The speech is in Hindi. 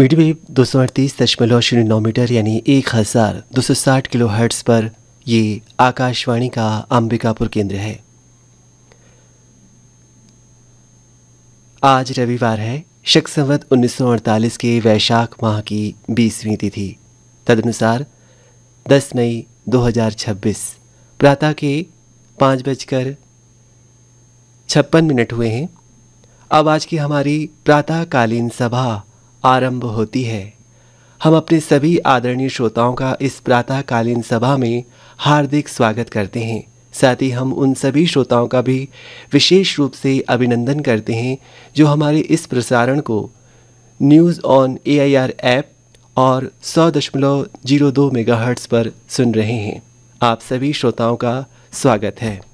मीडियम वेव 238.09 मीटर यानी 1260 किलो हर्ट्ज़ पर ये आकाशवाणी का अंबिकापुर केंद्र है। आज रविवार है, शक संवत 1948 के वैशाख माह की 20वीं तिथि, तदनुसार 10 मई 2026 प्रातः के 5:56 हुए हैं। अब आज की हमारी प्रातःकालीन सभा आरंभ होती है। हम अपने सभी आदरणीय श्रोताओं का इस प्रातःकालीन सभा में हार्दिक स्वागत करते हैं। साथ ही हम उन सभी श्रोताओं का भी विशेष रूप से अभिनंदन करते हैं जो हमारे इस प्रसारण को न्यूज़ ऑन AIR ऐप और 100.02 मेगाहर्ट्ज़ पर सुन रहे हैं। आप सभी श्रोताओं का स्वागत है।